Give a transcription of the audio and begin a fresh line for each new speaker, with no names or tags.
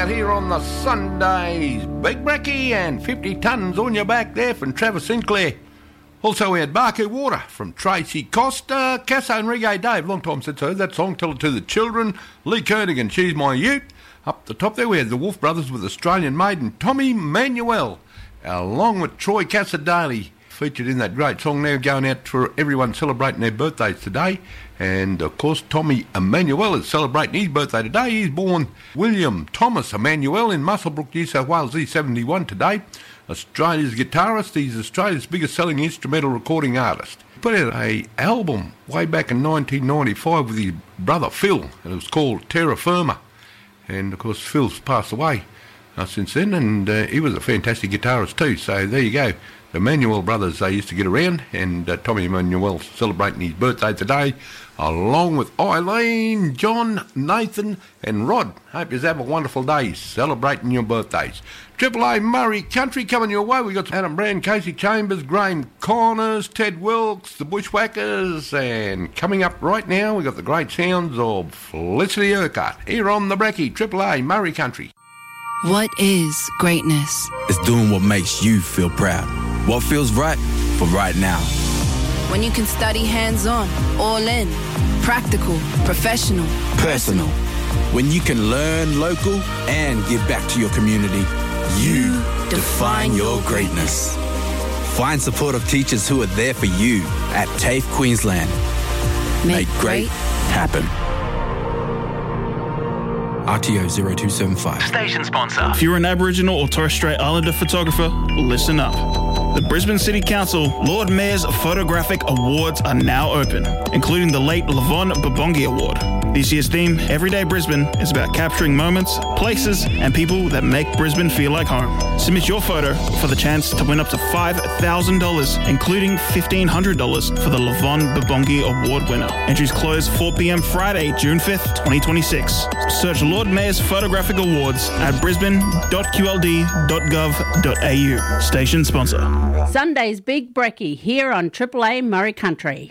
out here on the Sundays. Big Brekkie and 50 tonnes on your back there from Travis Sinclair. Also we had Baku Water from Tracy Costa, Casso and Reggae Dave, long time since I heard that song, Tell It to the Children, Lee Koenig and She's My Ute. Up the top there we had the Wolf Brothers with Australian maiden Tommy Manuel, along with Troy Casadali, featured in that great song now, going out for everyone celebrating their birthdays today. And of course Tommy Emmanuel is celebrating his birthday today. He's born William Thomas Emmanuel in Muswellbrook, New South Wales. He's 71 today. Australia's guitarist. He's Australia's biggest selling instrumental recording artist. He put out an album way back in 1995 with his brother Phil, and it was called Terra Firma. And of course Phil's passed away since then, and he was a fantastic guitarist too. So there you go. The Manuel brothers, they used to get around, and Tommy Manuel celebrating his birthday today, along with Eileen, John, Nathan and Rod. Hope you have a wonderful day celebrating your birthdays. Triple A Murray Country coming your way. We got Adam Brand, Casey Chambers, Graham Connors, Ted Wilkes, the Bushwhackers, and coming up right now we got the great sounds of Felicity Urquhart here on the Brekkie. Triple A Murray Country.
What is greatness?
It's doing what makes you feel proud. What feels right for right now.
When you can study hands-on, all in, practical, professional,
personal. When you can learn local and give back to your community, you define your greatness. Find supportive teachers who are there for you at TAFE Queensland. Make great happen. RTO 0275.
Station sponsor. If you're an Aboriginal or Torres Strait Islander photographer, listen up. The Brisbane City Council Lord Mayor's Photographic Awards are now open, including the late Levon Babongi Award. This year's theme, Everyday Brisbane, is about capturing moments, places, and people that make Brisbane feel like home. Submit your photo for the chance to win up to $5,000, including $1,500 for the Levon Babongi Award winner. Entries close 4 p.m. Friday, June 5th, 2026. Search Lord Mayor's Photographic Awards at brisbane.qld.gov.au. Station sponsor.
Sunday's Big Brekkie here on Triple A Murray Country.